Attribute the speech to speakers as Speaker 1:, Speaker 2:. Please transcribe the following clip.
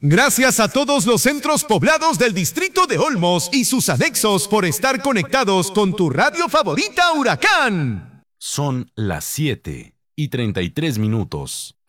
Speaker 1: Gracias a todos los centros poblados del distrito de Olmos y sus anexos por estar conectados con tu radio favorita Huracán.
Speaker 2: Son las 7:33.